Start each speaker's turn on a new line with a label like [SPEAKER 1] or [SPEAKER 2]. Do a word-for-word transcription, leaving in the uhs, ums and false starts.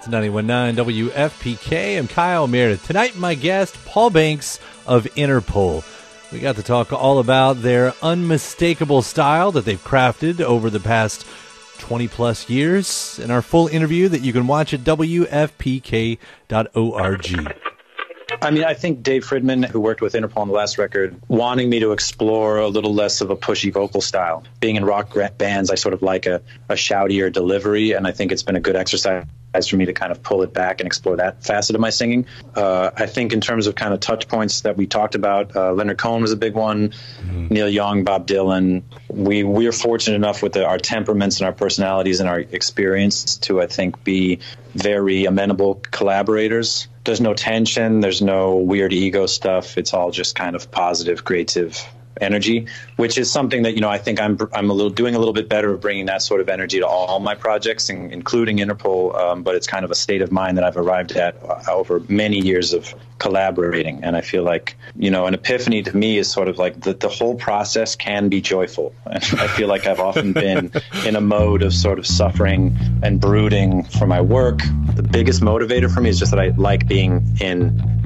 [SPEAKER 1] It's ninety-one point nine W F P K. I'm Kyle Meredith. Tonight, my guest, Paul Banks of Interpol. We got to talk all about their unmistakable style that they've crafted over the past twenty-plus years in our full interview that you can watch at W F P K dot org.
[SPEAKER 2] I mean, I think Dave Fridman, who worked with Interpol on the last record, wanting me to explore a little less of a pushy vocal style. Being in rock bands, I sort of like a, a shoutier delivery, and I think it's been a good exercise for me to kind of pull it back and explore that facet of my singing. Uh, I think in terms of kind of touch points that we talked about, uh, Leonard Cohen was a big one, mm-hmm. Neil Young, Bob Dylan. We we are fortunate enough with the, our temperaments and our personalities and our experience to, I think, be very amenable collaborators. There's no tension. There's no weird ego stuff. It's all just kind of positive, creative energy, which is something that, you know, I think I'm I'm a little doing a little bit better of bringing that sort of energy to all my projects, including Interpol. Um, but it's kind of a state of mind that I've arrived at over many years of collaborating. And I feel like, you know, an epiphany to me is sort of like the, the whole process can be joyful. And I feel like I've often been in a mode of sort of suffering and brooding for my work. The biggest motivator for me is just that I like being in